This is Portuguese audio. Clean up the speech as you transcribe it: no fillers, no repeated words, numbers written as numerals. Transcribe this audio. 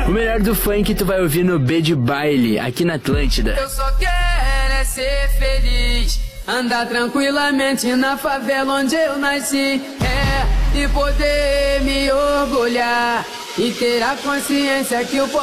O melhor do funk tu vai ouvir no B de Baile, aqui na Atlântida. Eu só quero é ser feliz, andar tranquilamente na favela onde eu nasci, e poder me orgulhar e ter a consciência que o